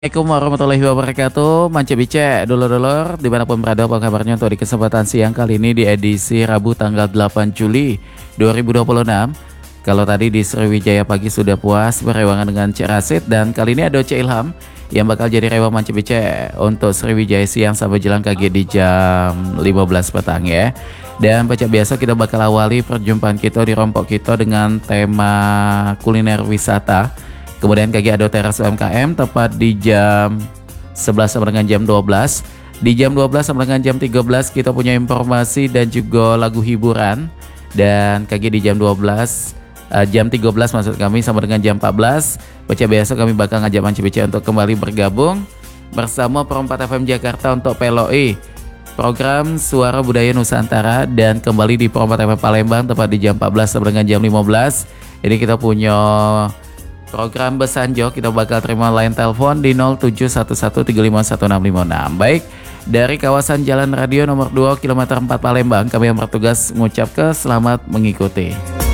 Assalamualaikum warahmatullahi wabarakatuh. Mance Bice, dulur-dulur dimanapun berada, apa kabarnya untuk di kesempatan siang kali ini di edisi Rabu tanggal 8 Juli 2026. Kalau tadi di Sriwijaya pagi sudah puas berewangan dengan Cik Rasid, dan kali ini ada Cik Ilham yang bakal jadi rewa Mance Bice untuk Sriwijaya siang sampai jelang KG di jam 15 petang ya. Dan baca biasa kita bakal awali perjumpaan kita di rompok kita dengan tema kuliner wisata. Kemudian KG Ado Teras UMKM tepat di jam 11 sampai dengan jam 12. Di jam 12 sampai dengan jam 13 kita punya informasi dan juga lagu hiburan. Dan KG di jam 12 jam 13 maksud kami sampai dengan jam 14. Baca biasa kami bakal ngajak Mance Bice untuk kembali bergabung bersama Perempat FM Jakarta untuk PLOI program Suara Budaya Nusantara, dan kembali di Perempat FM Palembang tepat di jam 14 sampai dengan jam 15. Ini kita punya program Besanjo, kita bakal terima line telepon di 0711351656. Baik, dari kawasan Jalan Radio nomor 2 kilometer 4 Palembang, kami yang bertugas mengucap selamat mengikuti.